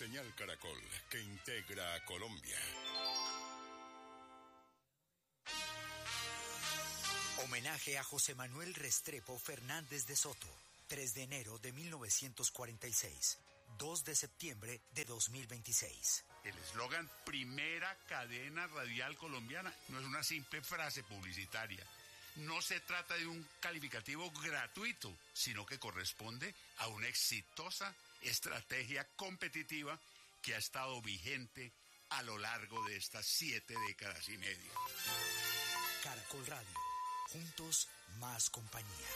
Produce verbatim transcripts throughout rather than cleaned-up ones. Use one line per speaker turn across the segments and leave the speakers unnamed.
Señal Caracol, que integra a Colombia.
Homenaje a José Manuel Restrepo Fernández de Soto, tres de enero de mil novecientos cuarenta y seis, dos de septiembre de dos mil veintiséis.
El eslogan Primera Cadena Radial Colombiana no es una simple frase publicitaria. No se trata de un calificativo gratuito, sino que corresponde a una exitosa estrategia competitiva que ha estado vigente a lo largo de estas siete décadas y media.
Caracol Radio. Juntos, más compañía.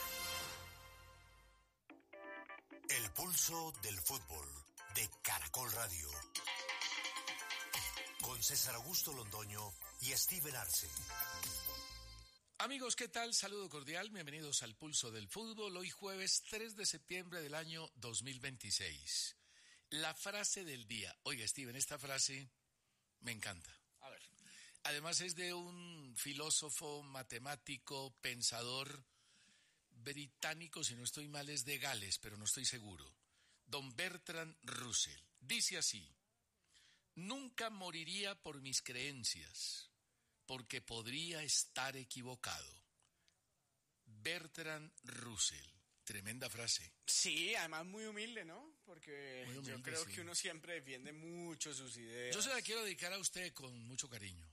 El pulso del fútbol de Caracol Radio. Con César Augusto Londoño y Steven Arce.
Amigos, ¿qué tal? Saludo cordial, bienvenidos al Pulso del Fútbol, hoy jueves tres de septiembre del año dos mil veintiséis. La frase del día. Oiga, Steven, esta frase me encanta. A ver. Además es de un filósofo, matemático, pensador británico, si no estoy mal es de Gales, pero no estoy seguro. Don Bertrand Russell. Dice así: nunca moriría por mis creencias, porque podría estar equivocado. Bertrand Russell. Tremenda frase.
Sí, además muy humilde, ¿no? Porque
humilde,
yo creo
sí.
que uno siempre defiende mucho sus ideas.
Yo se la quiero dedicar a usted con mucho cariño.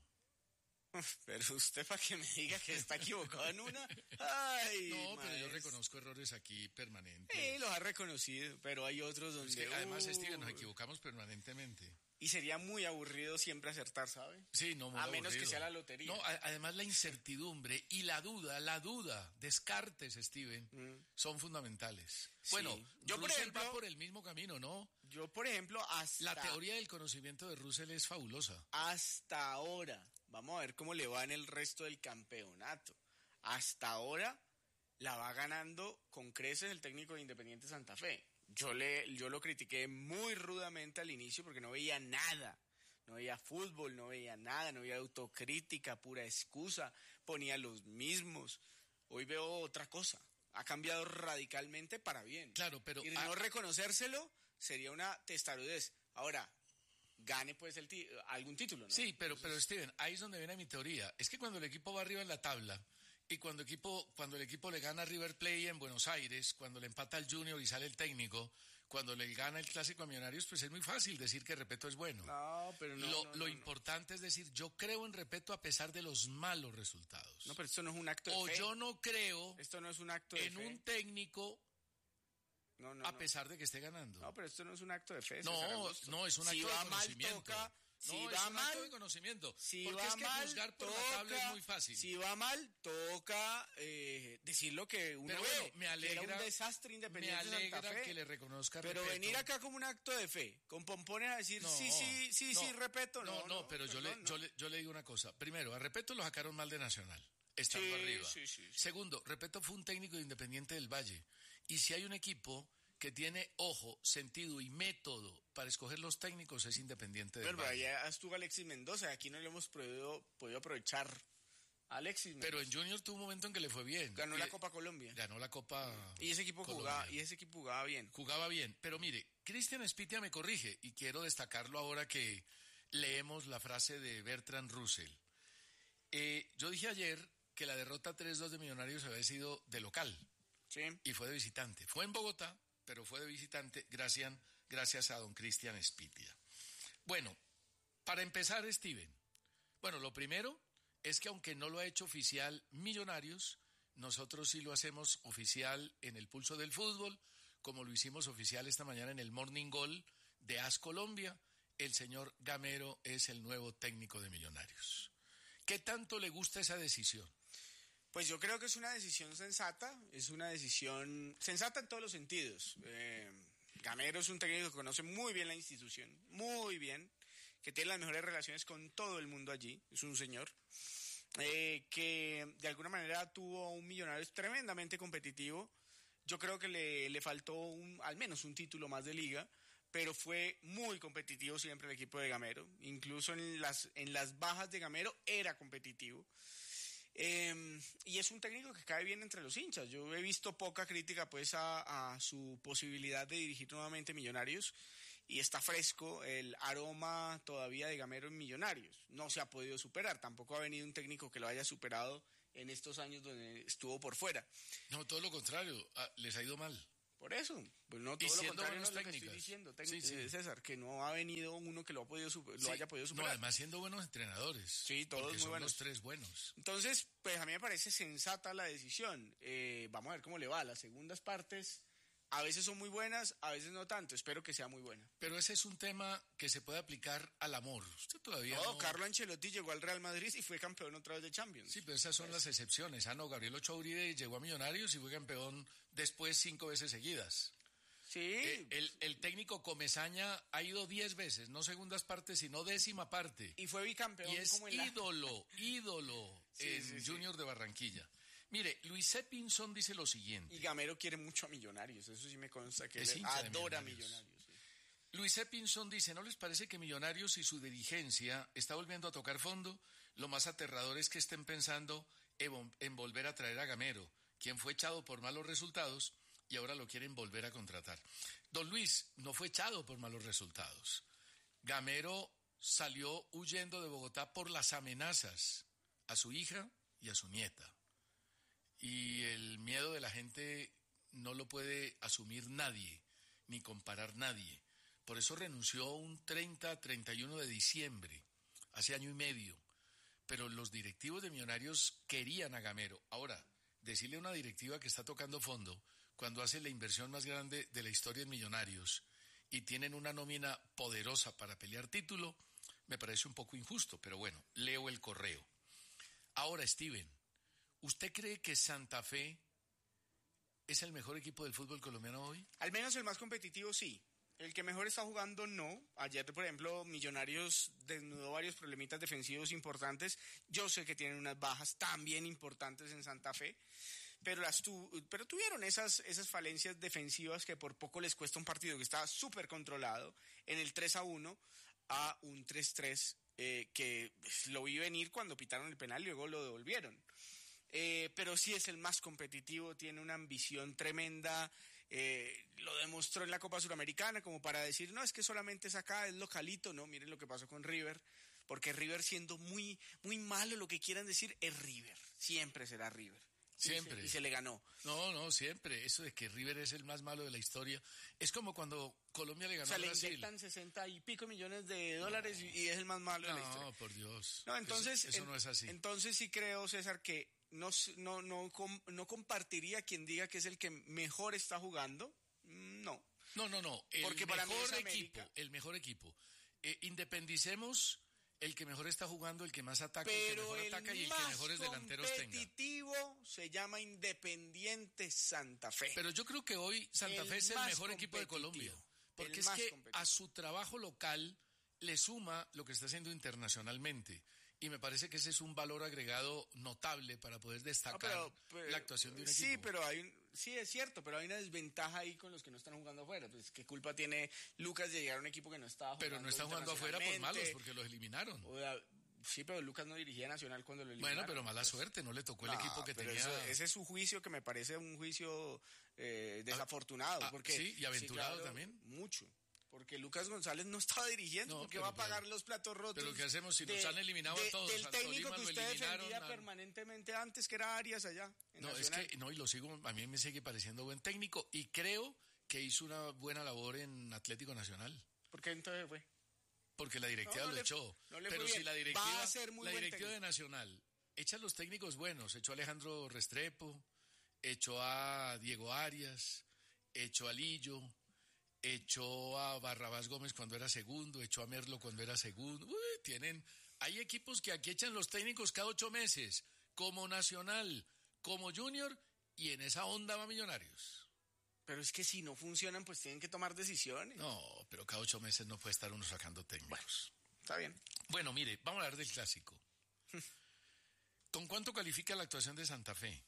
Pero usted para que me diga que está equivocado en una. Ay,
no,
maes.
pero yo reconozco errores aquí permanentes.
Sí, los ha reconocido, pero hay otros donde...
Es que además,
uh,
Steven, nos equivocamos permanentemente.
Y sería muy aburrido siempre acertar, ¿sabe?
Sí, no, muy
A
aburrido.
menos que sea la lotería.
No, a, además la incertidumbre y la duda, la duda, descartes, Steven, mm. son fundamentales.
Sí.
Bueno,
yo
Russell
por ejemplo,
va por el mismo camino, ¿no?
Yo, por ejemplo, hasta...
La teoría del conocimiento de Russell es fabulosa.
Hasta ahora, vamos a ver cómo le va en el resto del campeonato. Hasta ahora la va ganando con creces el técnico de Independiente Santa Fe. Yo, le, yo lo critiqué muy rudamente al inicio porque no veía nada. No veía fútbol, no veía nada, no veía autocrítica, pura excusa. Ponía los mismos. Hoy veo otra cosa. Ha cambiado radicalmente para bien.
Claro, pero...
Y no ah, reconocérselo sería una testarudez. Ahora, gane pues el tí- algún título, ¿no?
Sí, pero,
Entonces...
pero Steven, ahí es donde viene mi teoría. Es que cuando el equipo va arriba en la tabla... Y cuando, equipo, cuando el equipo le gana a River Plate en Buenos Aires, cuando le empata al Junior y sale el técnico, cuando le gana el Clásico a Millonarios, pues es muy fácil decir que Repeto es bueno.
No, pero no.
Lo,
no,
lo
no,
importante no. es decir, yo creo en Repeto a pesar de los malos resultados.
No, pero esto no es un acto de
o
fe.
O yo no creo
esto no es un acto de
en
fe.
un técnico
no, no,
a
no.
pesar de que esté ganando.
No, pero esto no es un acto de fe.
No, no, es un acto
si
de
va
conocimiento.
Mal, toca,
no,
si
es
va
un
mal,
acto de conocimiento.
Si
porque
va
es que
mal,
juzgar por
toca,
la tabla es muy fácil.
Si va mal, toca eh, decir lo que uno
pero
ve.
Bueno, me alegra,
era un desastre Independiente
me alegra
Santa Fe,
que le reconozca
Pero
Repeto.
venir acá como un acto de fe, con pompones a decir
no,
sí, sí, sí,
no,
sí, Repeto.
No,
no,
no,
no
pero
perdón,
yo, le,
no.
yo, le, yo le digo una cosa. Primero, a Repeto lo sacaron mal de Nacional, estando
sí,
arriba.
Sí, sí, sí.
Segundo, Repeto fue un técnico de Independiente del Valle. Y si hay un equipo que tiene ojo, sentido y método para escoger los técnicos, es Independiente del
Pero
Valle.
allá estuvo Alexis Mendoza, aquí no le hemos podido, podido aprovechar a Alexis Mendoza.
Pero en Junior tuvo un momento en que le fue bien.
Ganó
y
la Copa Colombia.
Ganó la Copa
Y ese equipo
Colombia.
jugaba, y ese equipo jugaba bien.
Jugaba bien, pero mire, Cristian Espitia me corrige, y quiero destacarlo ahora que leemos la frase de Bertrand Russell. Eh, yo dije ayer que la derrota tres dos de Millonarios había sido de local.
Sí.
Y fue de visitante. Fue en Bogotá, pero fue de visitante gracias, gracias a don Cristian Espitia. Bueno, para empezar, Steven, bueno, lo primero es que aunque no lo ha hecho oficial Millonarios, nosotros sí lo hacemos oficial en el Pulso del Fútbol, como lo hicimos oficial esta mañana en el Morning Goal de AS Colombia. El señor Gamero es el nuevo técnico de Millonarios. ¿Qué tanto le gusta esa decisión?
Pues yo creo que es una decisión sensata, es una decisión sensata en todos los sentidos. Eh, Gamero es un técnico que conoce muy bien la institución, muy bien, que tiene las mejores relaciones con todo el mundo allí, es un señor, eh, que de alguna manera tuvo un Millonarios tremendamente competitivo. Yo creo que le, le faltó un, al menos un título más de liga, pero fue muy competitivo siempre el equipo de Gamero, incluso en las, en las bajas de Gamero era competitivo. Eh, y es un técnico que cae bien entre los hinchas. Yo he visto poca crítica pues a, a su posibilidad de dirigir nuevamente Millonarios y está fresco el aroma todavía de Gamero en Millonarios. No se ha podido superar, tampoco ha venido un técnico que lo haya superado en estos años donde estuvo por fuera.
No, todo lo contrario, ah, les ha ido mal.
Por eso, pues no todo lo contrario no es lo que estoy diciendo, sí, sí. César, que no ha venido uno que lo, ha podido super, sí, lo haya podido superar.
No, además siendo buenos entrenadores.
Sí, todos muy
son
buenos.
Los tres buenos.
Entonces, pues a mí me parece sensata la decisión. Eh, vamos a ver cómo le va. Las segundas partes a veces son muy buenas, a veces no tanto. Espero que sea muy buena.
Pero ese es un tema que se puede aplicar al amor. Usted todavía no...
no... Carlo Ancelotti llegó al Real Madrid y fue campeón otra vez de Champions.
Sí, pero esas son pues... las excepciones. Ah, no, Gabriel Ochoa Uribe llegó a Millonarios y fue campeón después cinco veces seguidas.
Sí.
Eh, el, el técnico Comesaña ha ido diez veces, no segundas partes, sino décima parte.
Y fue bicampeón.
Y es
como en
ídolo, la... ídolo
sí,
en
sí,
Junior
sí.
de Barranquilla. Mire, Luis Pinzón dice lo siguiente.
Y Gamero quiere mucho a Millonarios, eso sí me consta que
es
él adora a Millonarios. Millonarios sí.
Luis Pinzón dice, ¿no les parece que Millonarios y su dirigencia está volviendo a tocar fondo? Lo más aterrador es que estén pensando en volver a traer a Gamero, quien fue echado por malos resultados y ahora lo quieren volver a contratar. Don Luis, no fue echado por malos resultados. Gamero salió huyendo de Bogotá por las amenazas a su hija y a su nieta. Y el miedo de la gente no lo puede asumir nadie, ni comparar nadie. Por eso renunció un treinta, treinta y uno de diciembre, hace año y medio. Pero los directivos de Millonarios querían a Gamero. Ahora, decirle a una directiva que está tocando fondo, cuando hace la inversión más grande de la historia en Millonarios y tienen una nómina poderosa para pelear título, me parece un poco injusto, pero bueno, leo el correo. Ahora, Steven, ¿usted cree que Santa Fe es el mejor equipo del fútbol colombiano hoy?
Al menos el más competitivo, sí. El que mejor está jugando, no. Ayer, por ejemplo, Millonarios desnudó varios problemitas defensivos importantes. Yo sé que tienen unas bajas también importantes en Santa Fe, pero las tu, pero tuvieron esas, esas falencias defensivas que por poco les cuesta un partido que estaba súper controlado en el tres a uno a un tres tres, eh, que lo vi venir cuando pitaron el penal y luego lo devolvieron. Eh, pero sí es el más competitivo, tiene una ambición tremenda, eh, lo demostró en la Copa Suramericana como para decir, no, es que solamente es acá, es localito, no, miren lo que pasó con River, porque River siendo muy, muy malo, lo que quieran decir, es River, siempre será River.
Siempre.
Y se, y se le ganó.
No, no, siempre. Eso de que River es el más malo de la historia. Es como cuando Colombia le ganó
o sea,
a Brasil.
le inyectan sesenta y pico millones de dólares no. y es el más malo
no,
de la historia.
No, por Dios.
No, entonces,
eso, eso
en,
no es así.
Entonces sí creo, César, que no, no, no, no compartiría quien diga que es el que mejor está jugando. No.
No, no, no. El
Porque
mejor
para mí es
equipo,
América.
el mejor equipo. Eh, independicemos el que mejor está jugando, el que más ataca,
pero
el que mejor ataca y el que mejores delanteros tenga.
El competitivo se llama Independiente Santa Fe.
Pero yo creo que hoy Santa
el
Fe es el mejor equipo de Colombia. Porque es que a su trabajo local le suma lo que está haciendo internacionalmente. Y me parece que ese es un valor agregado notable para poder destacar no, pero, pero, la actuación de un
sí,
equipo.
Pero hay un, sí, es cierto, pero hay una desventaja ahí con los que no están jugando afuera. Pues, ¿qué culpa tiene Lucas de llegar a un equipo que no estaba jugando?
Pero no está jugando afuera por malos, porque los eliminaron.
O sea, sí, pero Lucas no dirigía Nacional cuando lo eliminaron.
Bueno, pero mala
pues,
suerte, no le tocó el
no,
equipo que
pero
tenía.
Eso, ese es su juicio, que me parece un juicio eh, desafortunado.
Ah,
porque,
sí, y aventurado
sí, claro,
también.
Mucho. Porque Lucas González no estaba dirigiendo, no, porque va a pagar pero, los platos rotos.
Pero ¿qué hacemos si de, nos han eliminado
de,
a todos?
Del técnico que usted defendía
a...
permanentemente antes, que era Arias allá.
No, Nacional. Es que, no, y lo sigo, a mí me sigue pareciendo buen técnico, y creo que hizo una buena labor en Atlético Nacional.
¿Por qué entonces fue?
Porque la directiva
no, no
lo
le,
echó.
No le
pero si la directiva,
va a ser muy
la
buen
directiva de Nacional echa los técnicos buenos, echó a Alejandro Restrepo, echó a Diego Arias, echó a Lillo, echó a Barrabás Gómez cuando era segundo, echó a Merlo cuando era segundo. Uy, tienen, hay equipos que aquí echan los técnicos cada ocho meses, como Nacional, como Junior, y en esa onda va Millonarios.
Pero es que si no funcionan, pues tienen que tomar decisiones.
No, pero cada ocho meses no puede estar uno sacando técnicos.
Bueno, está bien.
Bueno, mire, vamos a hablar del clásico. ¿Con cuánto califica la actuación de Santa Fe?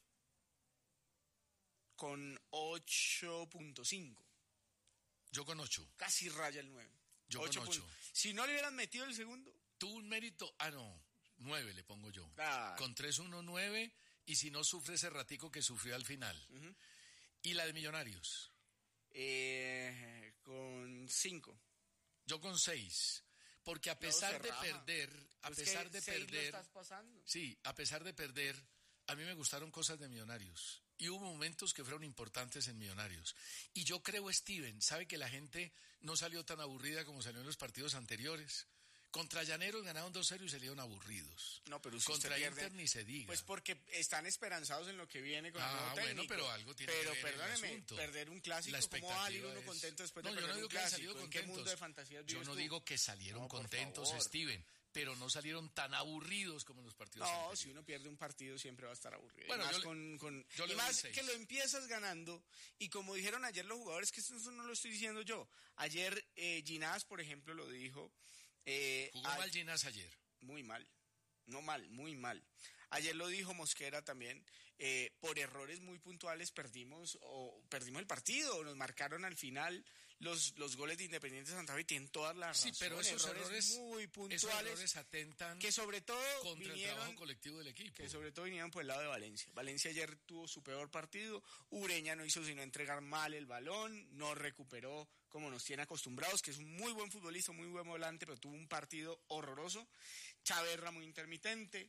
Con ocho punto cinco.
Yo con ocho.
Casi raya el nueve.
Yo ocho con ocho.
Si no le hubieran metido el segundo.
Tuvo un mérito, ah no, nueve le pongo yo.
Ah.
Con tres uno nueve, y si no sufre ese ratico que sufrió al final.
Uh-huh.
¿Y la de Millonarios?
Eh, con cinco.
Yo con seis. Porque a pesar de perder, a pesar de perder, sí, a pesar de perder, a mí me gustaron cosas de Millonarios. Y hubo momentos que fueron importantes en Millonarios. Y yo creo, Steven, sabe que la gente no salió tan aburrida como salió en los partidos anteriores. Contra Llaneros ganaron dos cero y salieron aburridos.
No, pero si
contra
usted
Inter
pierde,
ni se diga.
Pues porque están esperanzados en lo que viene con
ah,
el nuevo técnico.
bueno, pero algo tiene
pero,
que ver
perdóneme,
el asunto.
Perder un clásico, ¿cómo va a salir uno
es...
contento después
no,
de perder
yo no digo
un
que hayan
clásico?
salido
¿En
contentos.
qué mundo de fantasías vives
Yo no
tú?
digo que salieron
no,
contentos, Steven, pero no salieron tan aburridos como en los partidos
No,
anteriores.
si uno pierde un partido siempre va a estar aburrido.
Bueno,
y más,
yo
con, con,
yo
y más que lo empiezas ganando, y como dijeron ayer los jugadores, que eso no lo estoy diciendo yo, ayer eh, Ginás, por ejemplo, lo dijo. Eh,
Jugó
a,
mal Ginás ayer.
Muy mal, no mal, muy mal. Ayer lo dijo Mosquera también, eh, por errores muy puntuales perdimos o perdimos el partido, o nos marcaron al final los, los goles de Independiente Santa Fe, tienen todas las
sí,
razones,
pero esos errores,
errores muy puntuales,
esos errores atentan
que sobre todo
contra
vinieron,
el trabajo colectivo del equipo.
Que sobre todo vinieron por el lado de Valencia. Valencia ayer tuvo su peor partido, Ureña no hizo sino entregar mal el balón, no recuperó como nos tiene acostumbrados, que es un muy buen futbolista, muy buen volante, pero tuvo un partido horroroso. Chaverra muy intermitente.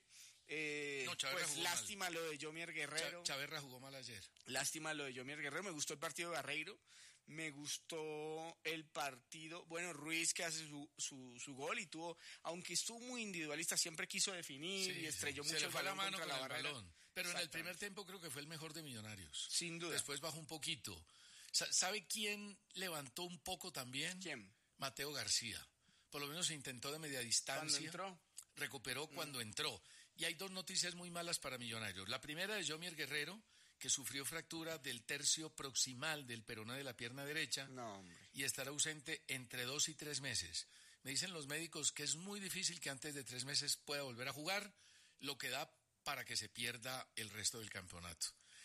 Eh,
no,
pues lástima
mal.
lo de Yomier Guerrero.
Ch Chaverra jugó mal ayer.
Lástima lo de Yomier Guerrero. Me gustó el partido de Barreiro. Me gustó el partido. Bueno, Ruiz que hace su, su, su gol y tuvo, aunque estuvo muy individualista, siempre quiso definir sí, y estrelló sí. mucho el balón
la mano
contra
con
la
el
barrera.
Balón. Pero en el primer tiempo creo que fue el mejor de Millonarios.
Sin duda.
Después bajó un poquito. ¿Sabe quién levantó un poco también?
¿Quién?
Mateo García. Por lo menos intentó de media distancia.
¿Cuándo entró?
Recuperó mm. cuando entró. Y hay dos noticias muy malas para Millonarios. La primera es Yomier Guerrero, que sufrió fractura del tercio proximal del peroné de la pierna derecha.
No, hombre.
Y estará ausente entre dos y tres meses. Me dicen los médicos que es muy difícil que antes de tres meses pueda volver a jugar, lo que da para que se pierda el resto del campeonato.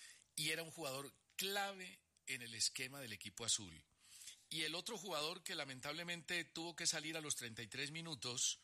Y era un jugador clave en el esquema del equipo azul. Y el otro jugador que lamentablemente tuvo que salir a los treinta y tres minutos,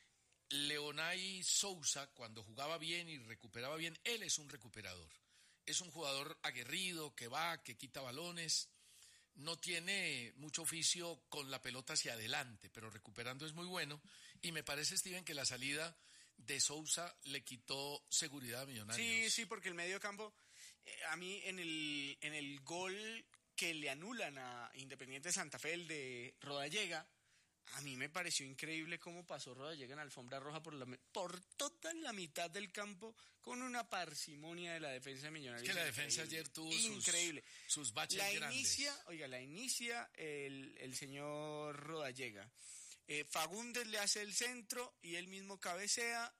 Leonay Sousa, cuando jugaba bien y recuperaba bien, él es un recuperador. Es un jugador aguerrido, que va, que quita balones, no tiene mucho oficio con la pelota hacia adelante, pero recuperando es muy bueno. Y me parece, Steven, que la salida de Sousa le quitó seguridad a Millonarios.
Sí, sí, porque el medio campo, eh, a mí en el, en el gol que le anulan a Independiente Santa Fe, el de Rodallega, a mí me pareció increíble cómo pasó Rodallega en alfombra roja por, la, por toda la mitad del campo con una parsimonia de la defensa de Millonarios.
Es que la defensa ayer tuvo
increíble.
sus, sus baches
la
grandes.
Inicia, oiga, la inicia el, el señor Rodallega. Eh, Fagundes le hace el centro y él mismo cabecea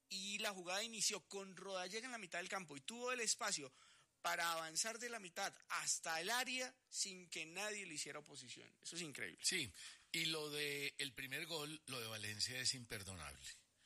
y la jugada inició con Rodallega en la mitad del campo y tuvo el espacio para avanzar de la mitad hasta el área sin que nadie le hiciera oposición. Eso es increíble.
Sí, y lo de el primer gol, lo de Valencia es imperdonable.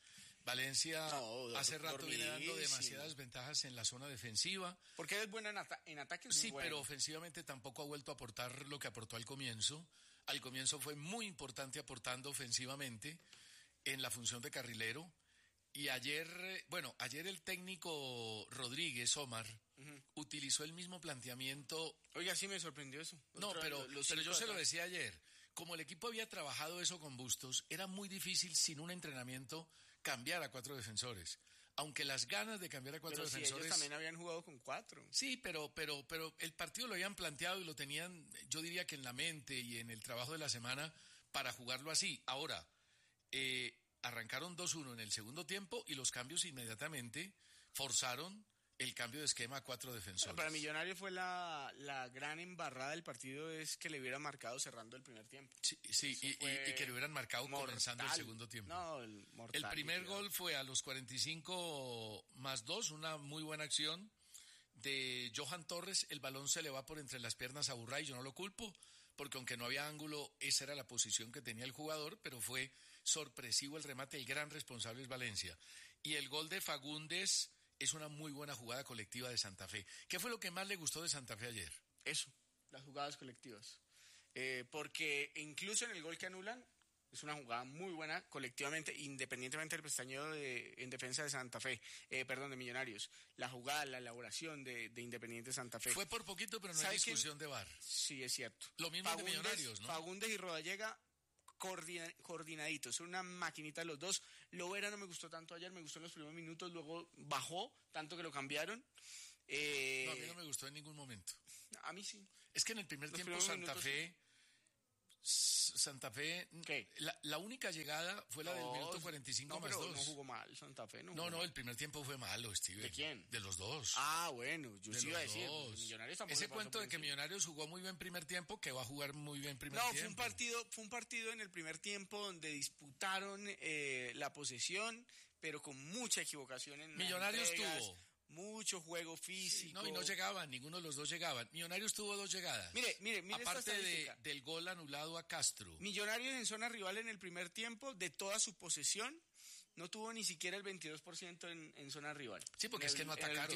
Valencia no, hace rato viene dando demasiadas ventajas en la zona defensiva.
Porque es buena en, ata en ataque.
Sí,
bueno.
Pero ofensivamente tampoco ha vuelto a aportar lo que aportó al comienzo. Al comienzo fue muy importante aportando ofensivamente en la función de carrilero. Y ayer, bueno, ayer el técnico Rodríguez, Omar, uh-huh. utilizó el mismo planteamiento.
Oiga, sí me sorprendió eso.
No, Otra, pero, los pero yo se lo decía ayer. Como el equipo había trabajado eso con Bustos, era muy difícil sin un entrenamiento cambiar a cuatro defensores. Aunque las ganas de cambiar a cuatro
pero
defensores...
Si ellos también habían jugado con cuatro.
Sí, pero, pero, pero el partido lo habían planteado y lo tenían, yo diría que en la mente y en el trabajo de la semana para jugarlo así. Ahora, eh, arrancaron dos uno en el segundo tiempo y los cambios inmediatamente forzaron el cambio de esquema a cuatro defensores.
Para Millonarios fue la, la gran embarrada del partido, es que le hubieran marcado cerrando el primer tiempo.
Sí, sí y, y, y que le hubieran marcado mortal. Comenzando el segundo tiempo.
No, el mortal.
El primer gol fue a los cuarenta y cinco más dos, una muy buena acción de Johan Torres. El balón se le va por entre las piernas a Burray, yo no lo culpo, porque aunque no había ángulo, esa era la posición que tenía el jugador, pero fue sorpresivo el remate, el gran responsable es Valencia. Y el gol de Fagundes es una muy buena jugada colectiva de Santa Fe. ¿Qué fue lo que más le gustó de Santa Fe ayer?
Eso, las jugadas colectivas. Eh, porque incluso en el gol que anulan, es una jugada muy buena colectivamente, independientemente del pestañeo de, en defensa de Santa Fe, eh, perdón, de Millonarios. La jugada, la elaboración de, de Independiente Santa Fe.
Fue por poquito, pero no hay discusión quién? de V A R.
Sí, es cierto.
Lo mismo Fagundes, de Millonarios, ¿no?
Fagundes y Rodallega coordina, coordinaditos, son una maquinita los dos. Lovera no me gustó tanto ayer, me gustó en los primeros minutos, luego bajó, tanto que lo cambiaron. Eh,
No, a mí no me gustó en ningún momento.
A mí sí.
Es que en el primer
Los
tiempo
primeros
Santa
minutos,
Fe... Santa Fe,
¿Qué?
la, la única llegada fue la del minuto cuarenta y cinco
no,
más
pero
dos.
no jugó mal Santa Fe, no
No,
jugó
no,
mal.
el primer tiempo fue malo, Steven.
¿De quién?
De los dos.
Ah, bueno, yo
de
sí iba a
los
decir,
dos.
pues, Millonarios tampoco
Ese
le pasó
cuento
por
de que
encima.
Millonarios jugó muy bien primer tiempo, que va a jugar muy bien primer
No,
tiempo.
fue un partido, fue un partido en el primer tiempo donde disputaron eh, la posesión, pero con mucha equivocación en las
Millonarios
entregas,
tuvo.
mucho juego físico.
No, y no llegaban, ninguno de los dos llegaban. Millonarios tuvo dos llegadas.
Mire, mire, mire esta
Aparte de,
estadística.
del gol anulado a Castro.
Millonarios en zona rival en el primer tiempo, de toda su posesión, no tuvo ni siquiera el veintidós por ciento en, en zona rival.
Sí, porque
En
es
el-
que no
en el
atacaron.